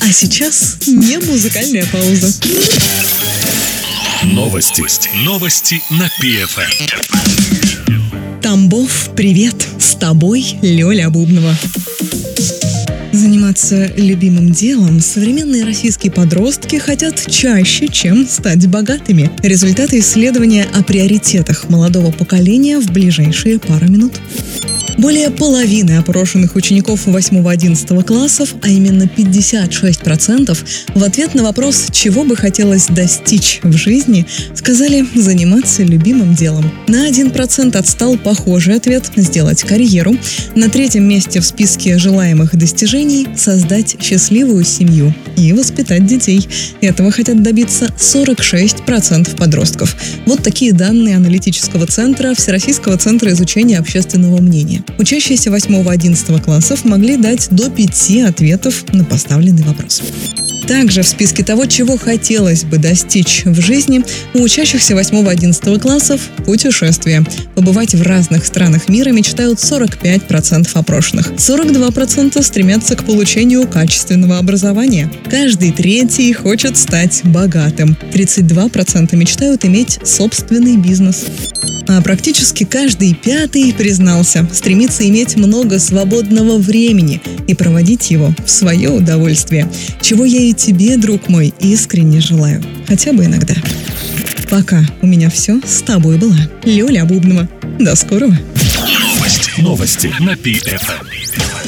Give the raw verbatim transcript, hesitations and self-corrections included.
А сейчас не музыкальная пауза. Новости. Новости на пи эф эм. Тамбов, привет! С тобой Лёля Бубнова. Заниматься любимым делом современные российские подростки хотят чаще, чем стать богатыми. Результаты исследования о приоритетах молодого поколения в ближайшие пару минут. Более половины опрошенных учеников восьмого-одиннадцатого классов, а именно пятьдесят шесть процентов, в ответ на вопрос, чего бы хотелось достичь в жизни, сказали заниматься любимым делом. На один процент отстал похожий ответ – сделать карьеру. На третьем месте в списке желаемых достижений – создать счастливую семью и воспитать детей. Этого хотят добиться сорок шесть процентов подростков. Вот такие данные аналитического центра Всероссийского центра изучения общественного мнения. Учащиеся восьмого-одиннадцатого классов могли дать до пяти ответов на поставленный вопрос. Также в списке того, чего хотелось бы достичь в жизни, у учащихся восьмого-одиннадцатого классов – путешествия. Побывать в разных странах мира мечтают сорок пять процентов опрошенных. сорок два процента стремятся к получению качественного образования. Каждый третий хочет стать богатым. тридцать два процента мечтают иметь собственный бизнес. А практически каждый пятый признался, стремится иметь много свободного времени и проводить его в свое удовольствие. Чего я и тебе, друг мой, искренне желаю. Хотя бы иногда. Пока у меня все. С тобой была Лёля Бубнова. До скорого. Новости. Новости на пи эф эм.